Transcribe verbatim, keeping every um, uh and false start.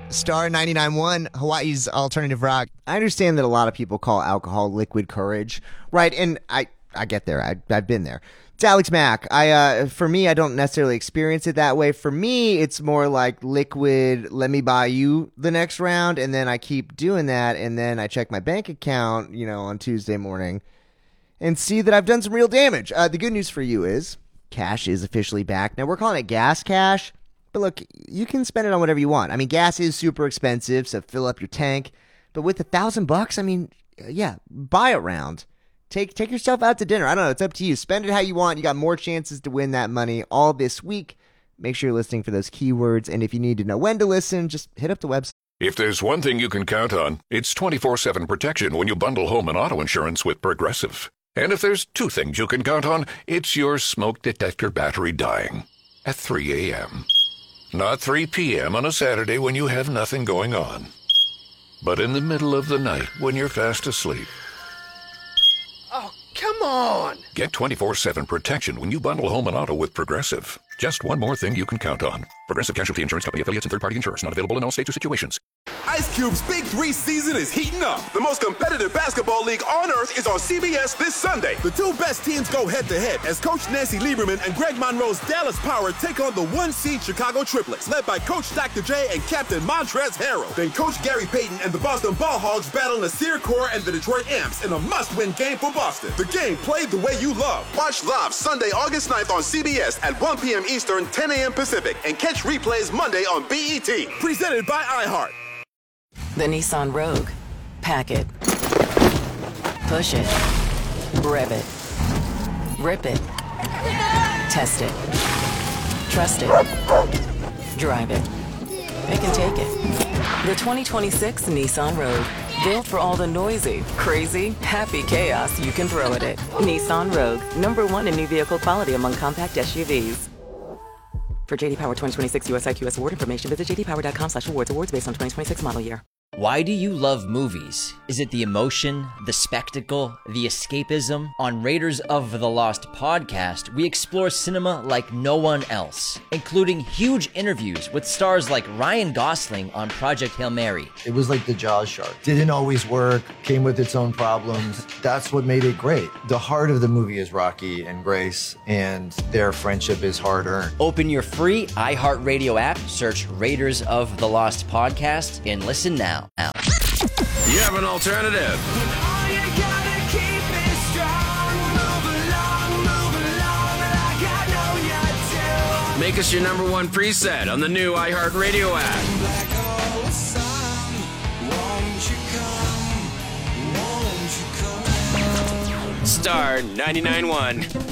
Star ninety-nine point one, Hawaii's alternative rock. I understand that a lot of people call alcohol liquid courage, right? And I, I get there. I, I've been there. It's Alex Mack. I, uh, for me, I don't necessarily experience it that way. For me, it's more like liquid, let me buy you the next round, and then I keep doing that, and then I check my bank account, you know, on Tuesday morning and see that I've done some real damage. Uh, the good news for you is cash is officially back. Now, we're calling it gas cash, but look, you can spend it on whatever you want. I mean, gas is super expensive, so fill up your tank. But with a thousand bucks, I mean, yeah, buy a round. Take take yourself out to dinner. I don't know. It's up to you. Spend it how you want. You got more chances to win that money all this week. Make sure you're listening for those keywords. And if you need to know when to listen, just hit up the website. If there's one thing you can count on, it's twenty-four seven protection when you bundle home and auto insurance with Progressive. And if there's two things you can count on, it's your smoke detector battery dying at three a.m. Not three p.m. on a Saturday when you have nothing going on, but in the middle of the night when you're fast asleep. Oh, come on! Get twenty-four seven protection when you bundle home and auto with Progressive. Just one more thing you can count on. Progressive Casualty Insurance Company affiliates and third-party insurers. Not available in all states or situations. Ice Cube's Big Three season is heating up. The most competitive basketball league on earth is on C B S this Sunday. The two best teams go head-to-head as Coach Nancy Lieberman and Greg Monroe's Dallas Power take on the one-seed Chicago Triplets, led by Coach Doctor J and Captain Montrezl Harrell. Then Coach Gary Payton and the Boston Ball Hogs battle Nasir Kaur and the Detroit Amps in a must-win game for Boston. The game played the way you love. Watch live Sunday, August ninth on C B S at one p.m. Eastern, ten a.m. Pacific, and catch replays Monday on B E T. Presented by iHeart. The Nissan Rogue. Pack it. Push it. Rev it. Rip it. Test it. Trust it. Drive it. It can take it. The twenty twenty-six Nissan Rogue. Built for all the noisy, crazy, happy chaos you can throw at it. Nissan Rogue. Number one in new vehicle quality among compact S U Vs. For J D Power twenty twenty-six U S I Q S award information, visit j d power dot com slash awards. Awards based on twenty twenty-six model year. Why do you love movies? Is it the emotion, the spectacle, the escapism? On Raiders of the Lost podcast, we explore cinema like no one else, including huge interviews with stars like Ryan Gosling on Project Hail Mary. It was like the Jaws shark. Didn't always work, came with its own problems. That's what made it great. The heart of the movie is Rocky and Grace, and their friendship is hard-earned. Open your free iHeartRadio app, search Raiders of the Lost podcast, and listen now. Now. You have an alternative. Make us your number one preset on the new iHeartRadio app. Star ninety-nine point one.